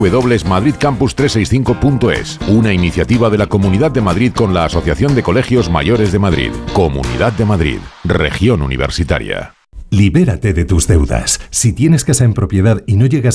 www.madridcampus365.es, una iniciativa de la Comunidad de Madrid con la Asociación de Colegios Mayores de Madrid. Comunidad de Madrid, Región Universitaria. Libérate de tus deudas. Si tienes casa en propiedad y no llegas